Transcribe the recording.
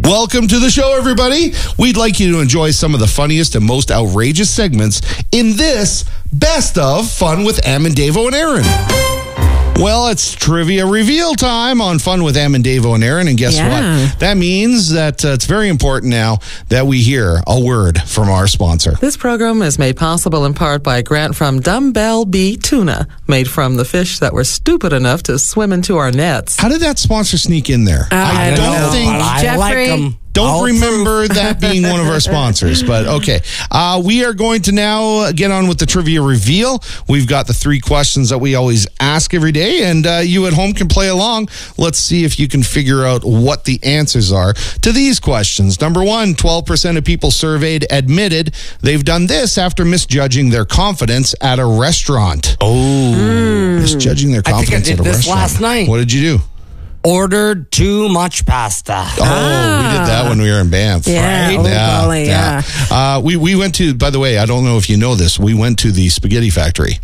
Welcome to the show, everybody. We'd like you to enjoy some of the funniest and most outrageous segments in this Best of Fun with Am and Davo and Aaron. Well, it's trivia reveal time on Fun with Am and Davo and Aaron. And guess what? That means that it's very important now that we hear a word from our sponsor. This program is made possible in part by a grant from Dumbbell Bee Tuna, made from the fish that were stupid enough to swim into our nets. How did that sponsor sneak in there? I don't think I like them. Don't remember that being one of our sponsors, but okay. We are going to now get on with the trivia reveal. We've got the 3 questions that we always ask every day, and you at home can play along. Let's see if you can figure out what the answers are to these questions. Number 1, 12% of people surveyed admitted they've done this after misjudging their confidence at a restaurant. Misjudging their confidence I did at a this restaurant. last night. What did you do? Ordered too much pasta. Oh, we did that when we were in Banff. Yeah, right? Old Valley, yeah. We went to, by the way, I don't know if you know this, we went to the Spaghetti Factory.